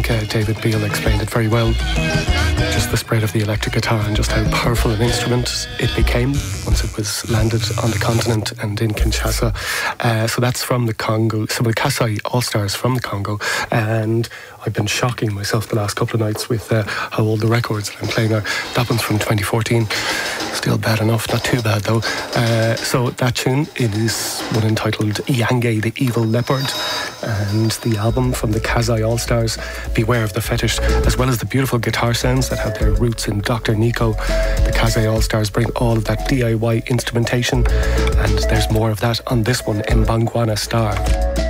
David Beale explained it very well. Just the spread of the electric guitar and just how powerful an instrument it became once it was landed on the continent and in Kinshasa. So that's from the Congo, some of the Kasai All-Stars from the Congo. And I've been shocking myself the last couple of nights with how old the records that I'm playing are. That one's from 2014. Still bad enough, not too bad though. So that tune is one entitled Yange the Evil Leopard, and the album from the Kasai All-Stars, Beware of the Fetish, as well as the beautiful guitar sounds that have their roots in Dr. Nico. The Kasai All-Stars bring all of that DIY instrumentation, and there's more of that on this one, Mbangwana Star.